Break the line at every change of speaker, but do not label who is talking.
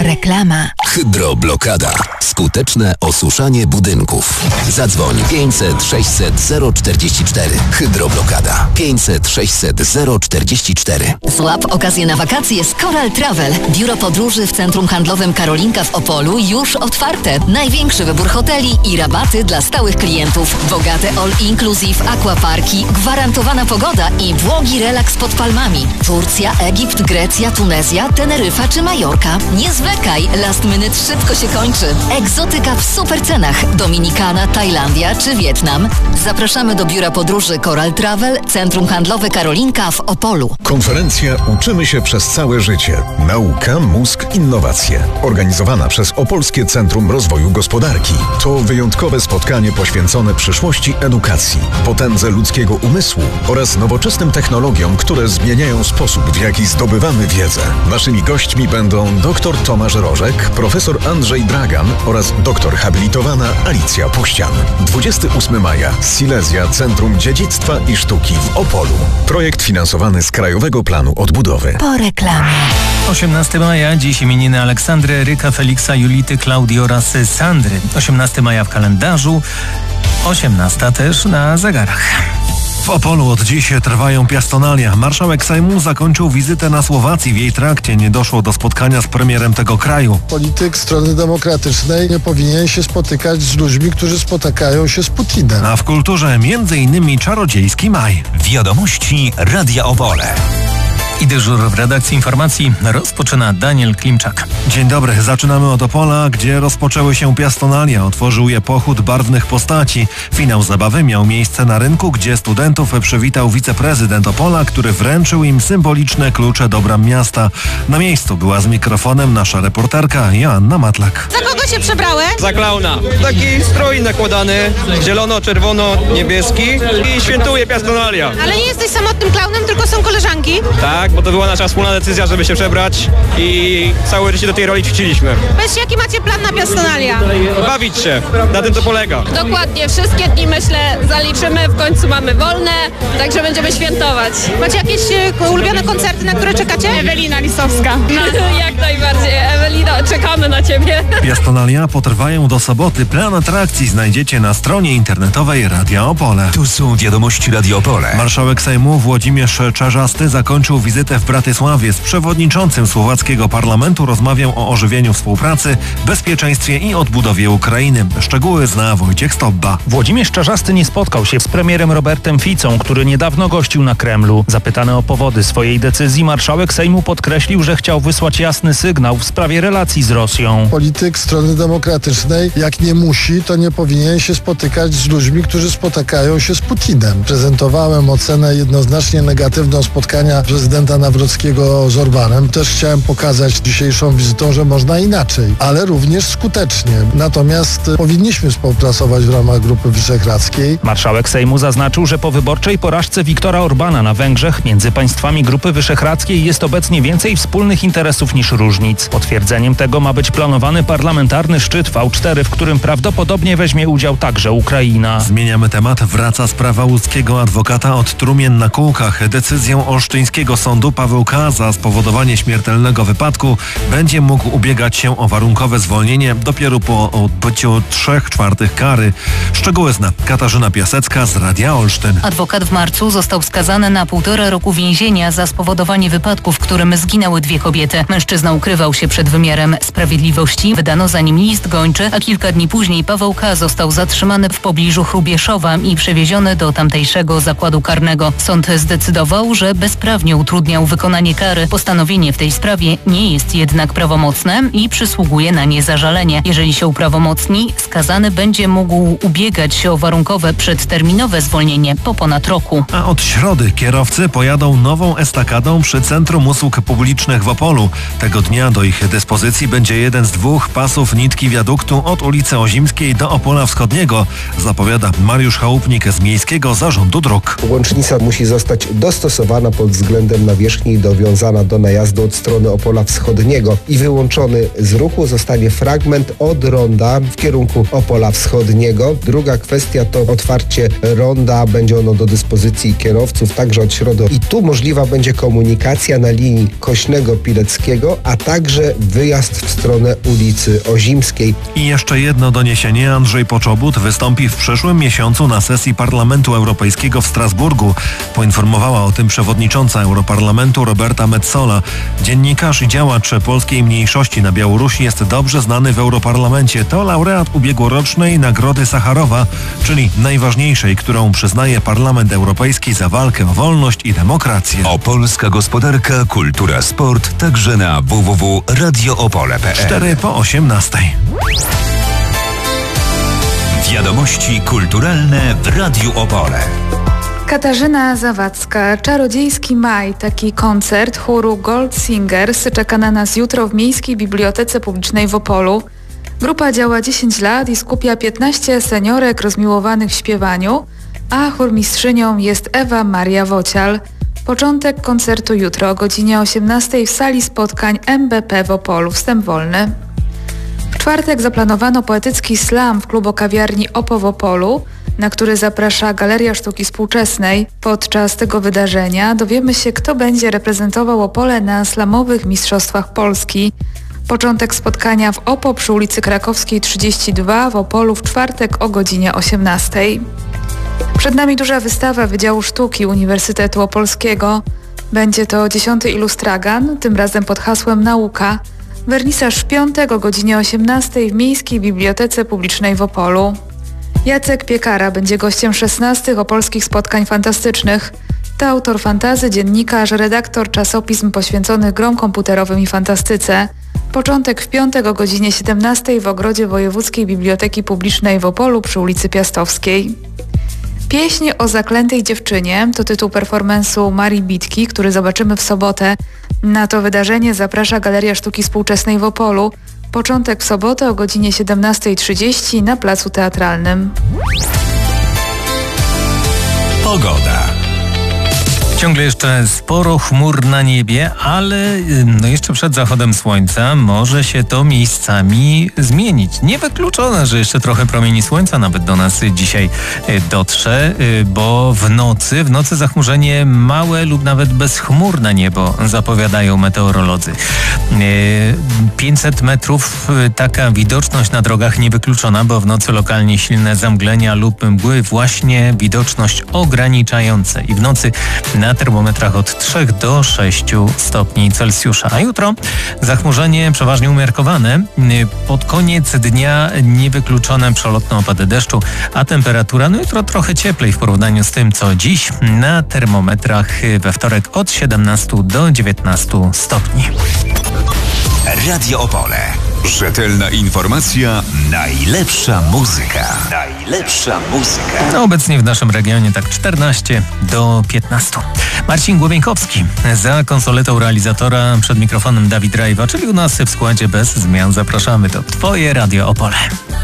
Reklama.
Hydroblokada. Skuteczne osuszanie budynków. Zadzwoń 500 600 044. Hydroblokada. 500 600 044.
Złap okazję na wakacje z Coral Travel. Biuro podróży w Centrum Handlowym Karolinka w Opolu już otwarte. Największy wybór hoteli i rabaty dla stałych klientów. Bogate all-inclusive aquaparki, gwarantowana pogoda i błogi relaks pod palmami. Turcja, Egipt, Grecja, Tunezja, Teneryfa czy Majorka. Nie zwlekaj, last minute szybko się kończy. Egzotyka w super cenach. Dominikana, Tajlandia czy Wietnam. Zapraszamy do biura podróży Coral Travel, Centrum Handlowe Karolinka w Opolu.
Konferencja Uczymy się przez całe życie. Nauka, mózg, innowacje. Organizowana przez Opolskie Centrum Rozwoju Gospodarki. To wyjątkowe spotkanie poświęcone przyszłości edukacji, potędze ludzkiego umysłu oraz nowoczesnym technologiom, które zmieniają sposób, w jaki zdobywamy wiedzę. Naszymi gośćmi będą dr Tomasz Rożek, profesor Andrzej Dragan oraz doktor habilitowana Alicja Puścian. 28 maja. Silesia Centrum Dziedzictwa i Sztuki w Opolu. Projekt finansowany z Krajowego Planu Odbudowy.
Po reklamie.
18 maja, dziś imieniny Aleksandry, Eryka, Feliksa, Julity, Klaudii oraz Sandry. 18 maja w kalendarzu, 18 też na zegarach.
W Opolu od dziś trwają piastonalia. Marszałek Sejmu zakończył wizytę na Słowacji. W jej trakcie nie doszło do spotkania z premierem tego kraju.
Polityk strony demokratycznej nie powinien się spotykać z ludźmi, którzy spotykają się z Putinem.
A w kulturze m.in. czarodziejski maj.
Wiadomości Radia Opole.
I dyżur w redakcji informacji rozpoczyna Daniel Klimczak.
Dzień dobry, zaczynamy od Opola, gdzie rozpoczęły się piastonalia. Otworzył je pochód barwnych postaci. Finał zabawy miał miejsce na rynku, gdzie studentów przywitał wiceprezydent Opola, który wręczył im symboliczne klucze do bram miasta. Na miejscu była z mikrofonem nasza reporterka Joanna Matlak.
Za kogo się przebrałeś?
Za klauna. Taki strój nakładany, zielono-czerwono-niebieski i świętuje piastonalia.
Ale nie jesteś samotnym klaunem, tylko są koleżanki?
Tak, bo to była nasza wspólna decyzja, żeby się przebrać i całe życie do tej roli ćwiczyliśmy.
Weź, jaki macie plan na piastonalia?
Bawić się, na tym to polega.
Dokładnie, wszystkie dni myślę zaliczymy, w końcu mamy wolne, także będziemy świętować.
Macie jakieś ulubione koncerty, na które czekacie?
Ewelina Lisowska. Jak najbardziej, Ewelina, czekamy na Ciebie.
Piastonalia potrwają do soboty. Plan atrakcji znajdziecie na stronie internetowej Radia Opole.
Tu są wiadomości Radio Opole.
Marszałek Sejmu Włodzimierz Czarzasty zakończył wizytę w Bratysławie. Z przewodniczącym słowackiego parlamentu rozmawiał o ożywieniu współpracy, bezpieczeństwie i odbudowie Ukrainy. Szczegóły zna Wojciech Stobba.
Włodzimierz Czarzasty nie spotkał się z premierem Robertem Ficą, który niedawno gościł na Kremlu. Zapytany o powody swojej decyzji, marszałek Sejmu podkreślił, że chciał wysłać jasny sygnał w sprawie relacji z Rosją.
Polityk strony demokratycznej, jak nie musi, to nie powinien się spotykać z ludźmi, którzy spotykają się z Putinem. Prezentowałem ocenę jednoznacznie negatywną spotkania prezydenta Nawrockiego z Orbanem. Też chciałem pokazać dzisiejszą wizytą, że można inaczej, ale również skutecznie. Natomiast powinniśmy współpracować w ramach Grupy Wyszehradzkiej.
Marszałek Sejmu zaznaczył, że po wyborczej porażce Viktora Orbana na Węgrzech między państwami Grupy Wyszehradzkiej jest obecnie więcej wspólnych interesów niż różnic. Potwierdzeniem tego ma być planowany parlamentarny szczyt V4, w którym prawdopodobnie weźmie udział także Ukraina.
Zmieniamy temat. Wraca sprawa łódzkiego adwokata od trumien na kółkach. Decyzją olsztyńskiego sądu Paweł K. za spowodowanie śmiertelnego wypadku będzie mógł ubiegać się o warunkowe zwolnienie dopiero po odbyciu 3/4 kary. Szczegóły zna Katarzyna Piasecka z Radia Olsztyn.
Adwokat w marcu został skazany na 1,5 roku więzienia za spowodowanie wypadku, w którym zginęły 2 kobiety. Mężczyzna ukrywał się przed wymiarem sprawiedliwości. Wydano za nim list gończy, a kilka dni później Paweł K. został zatrzymany w pobliżu Chrubieszowa i przewieziony do tamtejszego zakładu karnego. Sąd zdecydował, że bezprawnie utrudniał wykonanie kary. Postanowienie w tej sprawie nie jest jednak prawomocne i przysługuje na nie zażalenie. Jeżeli się uprawomocni, skazany będzie mógł ubiegać się o warunkowe przedterminowe zwolnienie po ponad roku.
A od środy kierowcy pojadą nową estakadą przy Centrum Usług Publicznych w Opolu. Tego dnia do ich dyspozycji będzie jeden z 2 pasów nitki wiaduktu od ulicy Ozimskiej do Opola Wschodniego, zapowiada Mariusz Chałupnik z Miejskiego Zarządu Dróg.
Łącznica musi zostać dostosowana pod względem nawierzchni i dowiązana do najazdu od strony Opola Wschodniego i wyłączony z ruchu zostanie fragment od ronda w kierunku Opola Wschodniego. Druga kwestia to otwarcie ronda, będzie ono do dyspozycji kierowców także od środy i tu możliwa będzie komunikacja na linii Kośnego-Pileckiego, a także wyjazd w stronę ulicy Ozimskiej.
I jeszcze jedno doniesienie. Andrzej Poczobut wystąpi w przyszłym miesiącu na sesji Parlamentu Europejskiego w Strasburgu. Poinformowała o tym przewodnicząca Europarlamentu Roberta Metsola. Dziennikarz i działacz polskiej mniejszości na Białorusi jest dobrze znany w Europarlamencie. To laureat ubiegłorocznej Nagrody Sacharowa, czyli najważniejszej, którą przyznaje Parlament Europejski za walkę o wolność i demokrację.
Opolska gospodarka, kultura, sport, także na www.radioopole.pl.
4 po 18.
Wiadomości kulturalne w Radiu Opole.
Katarzyna Zawadzka, Czarodziejski Maj, taki koncert chóru Gold Singers czeka na nas jutro w Miejskiej Bibliotece Publicznej w Opolu. Grupa działa 10 lat i skupia 15 seniorek rozmiłowanych w śpiewaniu, a chórmistrzynią jest Ewa Maria Wocial. Początek koncertu jutro o godzinie 18 w sali spotkań MBP w Opolu, wstęp wolny. W czwartek zaplanowano poetycki slam w klubo-kawiarni Opo w Opolu, na który zaprasza Galeria Sztuki Współczesnej. Podczas tego wydarzenia dowiemy się, kto będzie reprezentował Opole na slamowych mistrzostwach Polski. Początek spotkania w Opo przy ulicy Krakowskiej 32 w Opolu w czwartek o godzinie 18. Przed nami duża wystawa Wydziału Sztuki Uniwersytetu Opolskiego. Będzie to 10. Ilustragan, tym razem pod hasłem Nauka. Wernisaż w piątek o godzinie 18 w Miejskiej Bibliotece Publicznej w Opolu. Jacek Piekara będzie gościem 16 opolskich spotkań fantastycznych. To autor fantazy, dziennikarz, redaktor czasopism poświęconych grom komputerowym i fantastyce. Początek w piątek o godzinie 17 w Ogrodzie Wojewódzkiej Biblioteki Publicznej w Opolu przy ulicy Piastowskiej. Pieśń o zaklętej dziewczynie to tytuł performance'u Marii Bitki, który zobaczymy w sobotę. Na to wydarzenie zaprasza Galeria Sztuki Współczesnej w Opolu. Początek w sobotę o godzinie 17:30 na Placu Teatralnym.
Pogoda.
Ciągle jeszcze sporo chmur na niebie, ale jeszcze przed zachodem słońca może się to miejscami zmienić. Niewykluczone, że jeszcze trochę promieni słońca nawet do nas dzisiaj dotrze, bo w nocy zachmurzenie małe lub nawet bezchmurne niebo zapowiadają meteorolodzy. 500 metrów taka widoczność na drogach niewykluczona, bo w nocy lokalnie silne zamglenia lub mgły, właśnie widoczność ograniczające i w nocy na termometrach od 3 do 6 stopni Celsjusza. A jutro zachmurzenie przeważnie umiarkowane. Pod koniec dnia niewykluczone przelotne opady deszczu, a temperatura jutro trochę cieplej w porównaniu z tym, co dziś na termometrach we wtorek od 17 do 19 stopni.
Radio Opole. Rzetelna informacja, najlepsza muzyka. Najlepsza muzyka.
Obecnie w naszym regionie tak 14 do 15. Marcin Głowieńkowski za konsoletą realizatora, przed mikrofonem Dawid Rajwa, czyli u nas w składzie bez zmian. Zapraszamy, to Twoje Radio Opole.